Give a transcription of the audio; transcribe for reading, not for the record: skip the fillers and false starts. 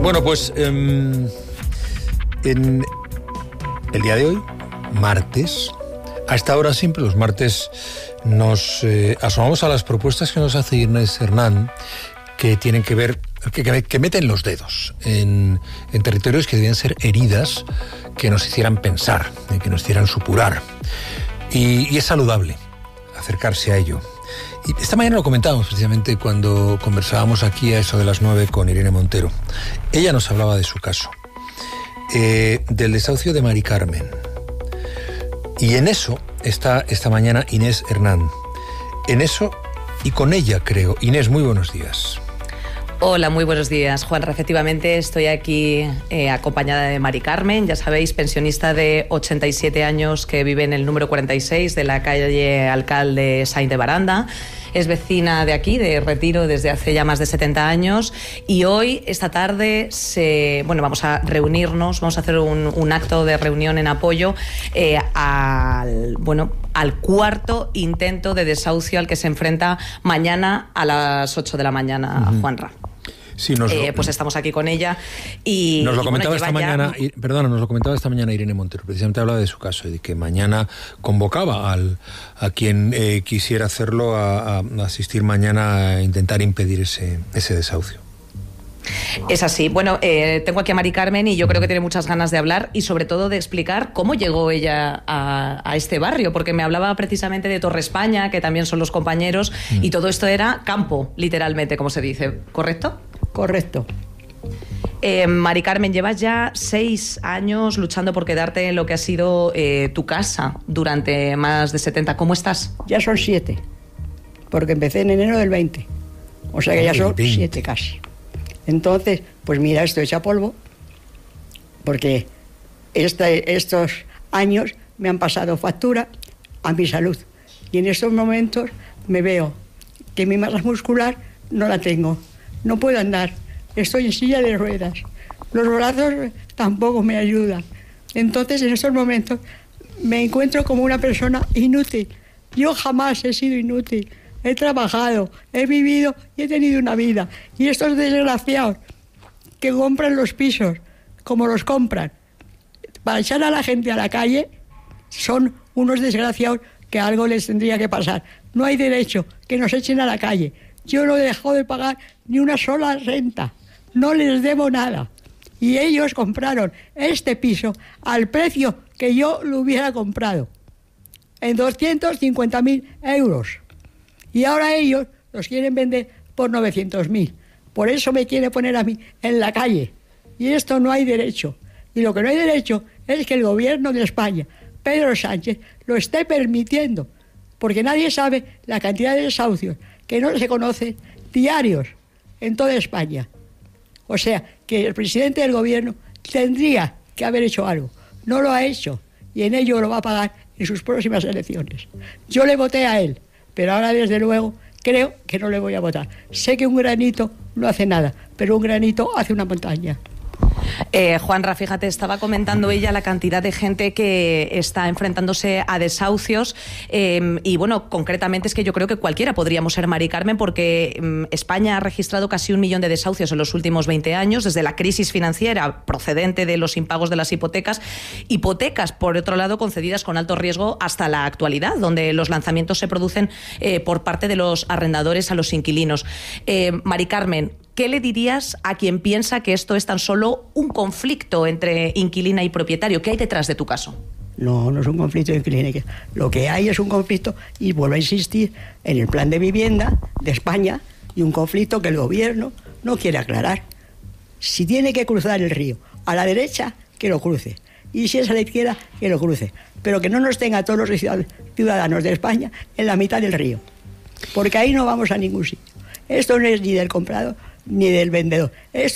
Bueno, pues en el día de hoy, martes, a esta hora siempre, los martes, nos asomamos a las propuestas que nos hace Inés Hernán, que tienen que ver, que meten los dedos en territorios que debían ser heridas que nos hicieran pensar, que nos hicieran supurar. Y es saludable acercarse a ello. Y esta mañana lo comentábamos precisamente cuando conversábamos aquí a eso de las 9 con Irene Montero. Ella nos hablaba de su caso, del desahucio de Mari Carmen. Y en eso está esta mañana Inés Hernán. En eso y con ella, creo. Inés, muy buenos días. Hola, muy buenos días, Juanra. Efectivamente, estoy aquí acompañada de Mari Carmen, ya sabéis, pensionista de 87 años que vive en el número 46 de la calle Alcalde Sainz de Baranda. Es vecina de aquí, de Retiro, desde hace ya más de 70 años. Y hoy, esta tarde, vamos a reunirnos, vamos a hacer un acto de reunión en apoyo al cuarto intento de desahucio al que se enfrenta mañana a las 8 de la mañana, Juanra. Sí, pues estamos aquí con ella y nos lo comentaba esta mañana, nos lo comentaba esta mañana Irene Montero, precisamente hablaba de su caso y de que mañana convocaba a quien quisiera hacerlo a asistir mañana a intentar impedir ese desahucio. Es así. Bueno, tengo aquí a Mari Carmen y yo creo que tiene muchas ganas de hablar y sobre todo de explicar cómo llegó ella a este barrio, porque me hablaba precisamente de Torre España, que también son los compañeros, y todo esto era campo, literalmente, como se dice, ¿correcto? Correcto. Mari Carmen, llevas ya 6 años luchando por quedarte en lo que ha sido tu casa durante más de 70. ¿Cómo estás? Ya son 7, porque empecé en enero del 20. O sea que ya son 7 casi. Entonces, pues mira, esto echa polvo, porque estos años me han pasado factura a mi salud. Y en estos momentos me veo que mi masa muscular no la tengo. No puedo andar, estoy en silla de ruedas. Los brazos tampoco me ayudan. Entonces, en estos momentos me encuentro como una persona inútil. Yo jamás he sido inútil. He trabajado, he vivido y he tenido una vida. Y estos desgraciados que compran los pisos como los compran para echar a la gente a la calle son unos desgraciados que algo les tendría que pasar. No hay derecho que nos echen a la calle. Yo no he dejado de pagar ni una sola renta. No les debo nada. Y ellos compraron este piso al precio que yo lo hubiera comprado, en 250.000 euros. Y ahora ellos los quieren vender por 900.000. Por eso me quiere poner a mí en la calle. Y esto no hay derecho. Y lo que no hay derecho es que el gobierno de España, Pedro Sánchez, lo esté permitiendo. Porque nadie sabe la cantidad de desahucios que no se conocen diarios en toda España. O sea, que el presidente del gobierno tendría que haber hecho algo. No lo ha hecho. Y en ello lo va a pagar en sus próximas elecciones. Yo le voté a él. Pero ahora, desde luego, creo que no le voy a votar. Sé que un granito no hace nada, pero un granito hace una montaña. Juanra, fíjate, estaba comentando ella la cantidad de gente que está enfrentándose a desahucios y bueno, concretamente es que yo creo que cualquiera podríamos ser Mari Carmen, porque España ha registrado casi 1 millón de desahucios en los últimos 20 años, desde la crisis financiera procedente de los impagos de las hipotecas, por otro lado, concedidas con alto riesgo hasta la actualidad, donde los lanzamientos se producen por parte de los arrendadores a los inquilinos. Mari Carmen, ¿qué le dirías a quien piensa que esto es tan solo un conflicto entre inquilina y propietario? ¿Qué hay detrás de tu caso? No, no es un conflicto de inquilina. Lo que hay es un conflicto, y vuelvo a insistir, en el plan de vivienda de España, y un conflicto que el gobierno no quiere aclarar. Si tiene que cruzar el río a la derecha, que lo cruce. Y si es a la izquierda, que lo cruce. Pero que no nos tenga a todos los ciudadanos de España en la mitad del río. Porque ahí no vamos a ningún sitio. Esto no es ni del comprador ni del vendedor. Esto